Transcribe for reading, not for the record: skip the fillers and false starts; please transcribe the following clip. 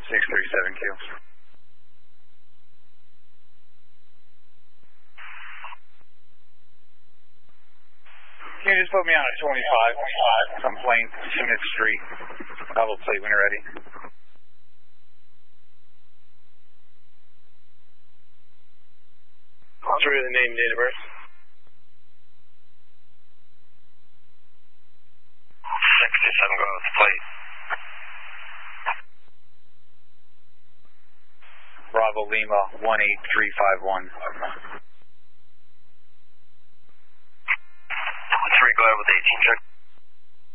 637Q. Can you just put me on a 25 from Plain Smith Street? Double plate when you're ready. What's really the name, date of birth? 67 goes plate. Bravo Lima 18351. 3 go ahead with 18 check.